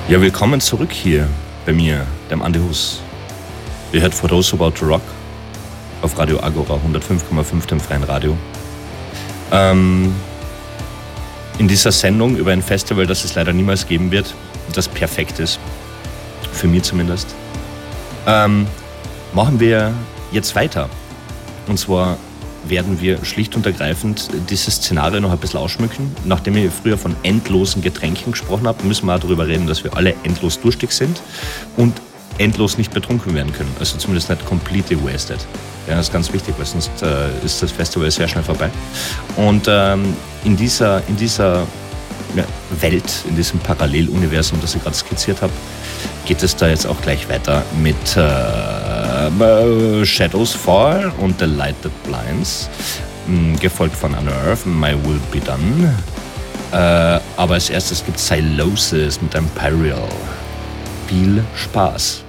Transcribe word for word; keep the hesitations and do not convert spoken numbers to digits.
Ja, willkommen zurück hier bei mir, dem Andi Hus. Ihr hört For Those About to Rock auf Radio Agora hundertfünf Komma fünf, dem freien Radio. Ähm, in dieser Sendung über ein Festival, das es leider niemals geben wird, das perfekt ist, für mich zumindest, ähm, machen wir jetzt weiter. Und zwar werden wir schlicht und ergreifend dieses Szenario noch ein bisschen ausschmücken. Nachdem ich früher von endlosen Getränken gesprochen habe, müssen wir auch darüber reden, dass wir alle endlos durstig sind und endlos nicht betrunken werden können. Also zumindest nicht completely wasted. Ja, das ist ganz wichtig, weil sonst äh, ist das Festival sehr schnell vorbei. Und ähm, in dieser, in dieser ja, Welt, in diesem Paralleluniversum, das ich gerade skizziert habe, geht es da jetzt auch gleich weiter mit äh, Shadows Fall und The Light That Blinds, mh, gefolgt von Unearth, My Will Be Done. Äh, aber als erstes gibt es Silosis mit Imperial. Viel Spaß!